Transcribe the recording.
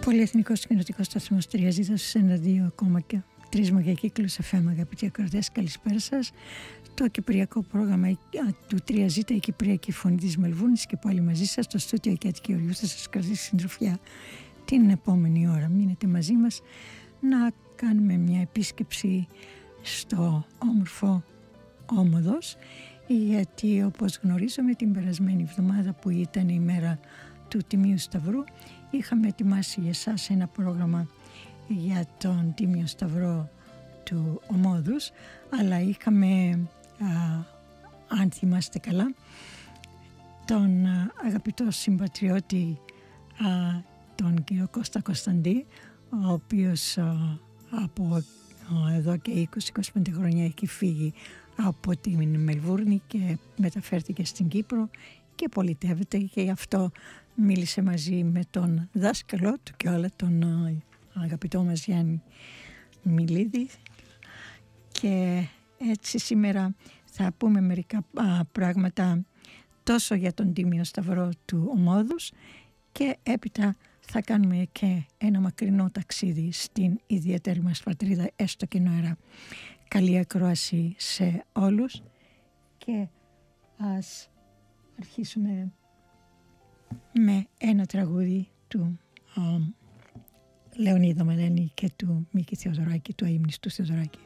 Πολυεθνικός κοινοτικός σταθμός Τριαζίδα στους 102,3 μεγακύκλους FM, αγαπητοί ακροατές, καλησπέρα σας. Το κυπριακό πρόγραμμα του Τριαζίτα, η Κυπριακή Φωνή της Μελβούρνης, και πάλι μαζί σας στο στούντιο η Κιάτη Γεωργιού θα σας κρατήσει συντροφιά την επόμενη ώρα. Μείνετε μαζί μας να κάνουμε μια επίσκεψη στο όμορφο Όμοδος, γιατί όπως γνωρίζουμε την περασμένη εβδομάδα που ήταν η μέρα του Τιμίου Σταυρού, είχαμε ετοιμάσει για εσάς ένα πρόγραμμα για τον Τίμιο Σταυρό του Ομόδους, αλλά είχαμε, αν θυμάστε καλά, τον αγαπητό συμπατριώτη τον κύριο Κώστα Κωνσταντή, ο οποίος από εδώ και 20-25 χρόνια έχει φύγει από την Μελβούρνη και μεταφέρθηκε στην Κύπρο και πολιτεύεται, και γι' αυτό μίλησε μαζί με τον δάσκαλό του και όλα, τον αγαπητό μας Γιάννη Μιλίδη, και έτσι σήμερα θα πούμε μερικά πράγματα τόσο για τον Τίμιο Σταυρό του Ομόδους, και έπειτα θα κάνουμε και ένα μακρινό ταξίδι στην ιδιαίτερη μας πατρίδα, έστω και νοερά. Καλή ακρόαση σε όλους, και ας αρχίσουμε με ένα τραγούδι του Λεωνίδα Μαλένη και του Μίκη Θεοδωράκη, του αείμνηστου Θεοδωράκη.